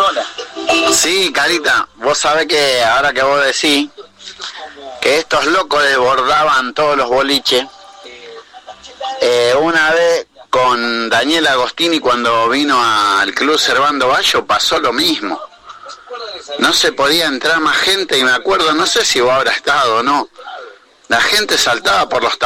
Sí, Carita, vos sabés que ahora que vos decís que estos locos desbordaban todos los boliches, una vez con Daniel Agostini cuando vino al Club Servando Bayo pasó lo mismo. No se podía entrar más gente y me acuerdo, no sé si vos habrás estado o no, la gente saltaba por los